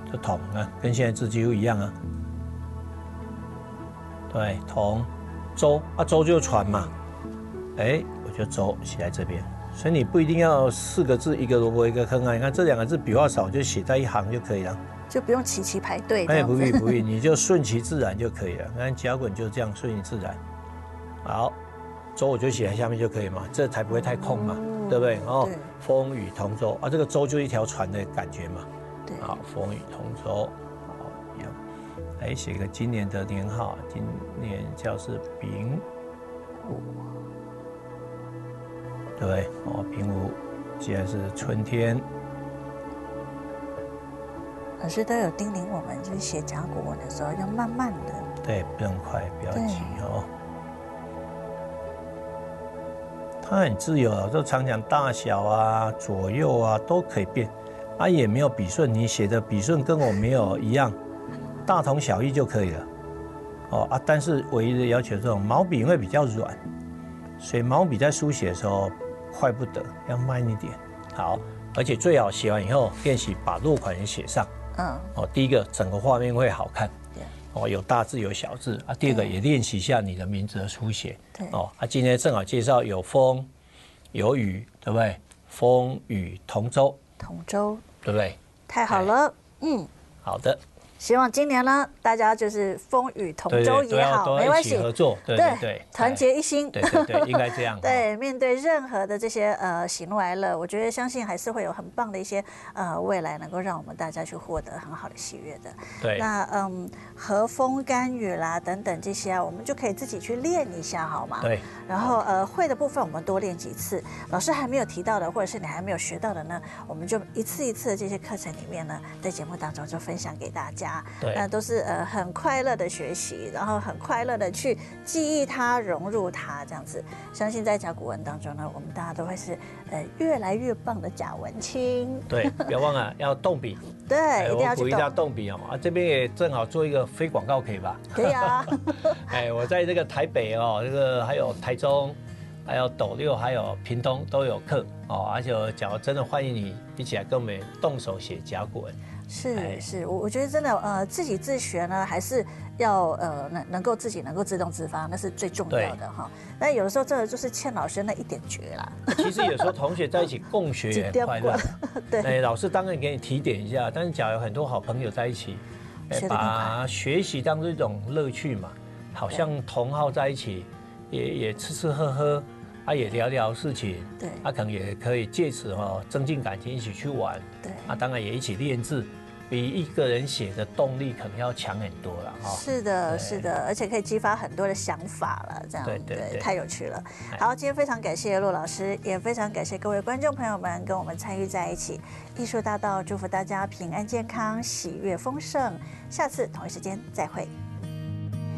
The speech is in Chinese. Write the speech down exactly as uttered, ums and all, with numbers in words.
就同啊，跟现在字几乎一样啊。对，同舟啊，舟就是船嘛。哎，我就舟写在这边，所以你不一定要四个字一个萝卜一个坑啊。你看这两个字笔画少，就写在一行就可以了， 就不用齐齐排队。 哎，不必不必，你就顺其自然就可以了。看甲骨文就是这样顺其自然。好，舟我就写在下面就可以嘛，这才不会太空嘛，哦、对不对？哦，风雨同舟啊，这个舟就是一条船的感觉嘛。 对， 好，风雨同舟，好一样。来写个今年的年号，今年叫是丙午，对不对？哦，丙午，现在是春天。 老师都有叮咛我们，就是写甲骨文的时候要慢慢的， 对，不用快，不要急哦。它很自由啊，就常讲大小啊、左右啊都可以变，啊也没有笔顺，你写的笔顺跟我没有一样，大同小异就可以了。哦啊，但是唯一的要求这种毛笔会比较软，所以毛笔在书写的时候快不得，要慢一点。好，而且最好写完以后练习把落款也写上。嗯，哦，第一个整个画面会好看。哦，有大字有小字啊。第二个也练习一下你的名字的书写。对。哦，啊，今天正好介绍有风，有雨，对不对？风雨同舟。 同舟， 对不对？ 太好了，嗯。 好的。 希望今年呢，大家就是风雨同舟也好，没关系， 合作，对对对， 团结一心， 对对对，应该这样。 对，面对任何的这些呃喜怒哀乐，我觉得相信还是会有很棒的一些呃未来，能够让我们大家去获得很好的喜悦的。 对。 那嗯，和风甘雨啦等等这些啊，我们就可以自己去练一下，好吗？ 对。 然后呃会的部分我们多练几次，老师还没有提到的，或者是你还没有学到的呢，我们就一次一次的这些课程里面呢，在节目当中就分享给大家。 对。 那都是。是呃很快乐的学习，然后很快乐的去记忆它、融入它，这样子。相信在甲骨文当中呢，我们大家都会是呃越来越棒的甲文青。 对，不要忘了要动笔。 对，一定要去动。 我鼓励大家动笔哦。啊，这边也正好做一个非广告，可以吧？ 可以啊。 哎，我在这个台北哦，这个还有台中，还有斗六，还有屏东都有课哦。而且假如真的欢迎你一起来跟我们动手写甲骨文。 是是，我我觉得真的呃，自己自学呢，还是要呃能能够自己能够自动自发，那是最重要的哈。那有的时候真的就是欠老师那一点绝啦。 其实有时候同学在一起共学也很快乐。 对， 哎，老师当然给你提点一下，但是假如有很多好朋友在一起，哎，把学习当做一种乐趣嘛，好像同好在一起，也也吃吃喝喝。啊，也聊聊事情， 对， 啊，可能也可以借此哦增进感情，一起去玩， 对， 啊，当然也一起练字，比一个人写的动力可能要强很多了哈。 是的，是的，而且可以激发很多的想法了，这样对对对， 太有趣了。好，今天非常感谢陆老师，也非常感谢各位观众朋友们跟我们参与在一起。艺术大道祝福大家平安健康、喜悦丰盛，下次同一时间再会。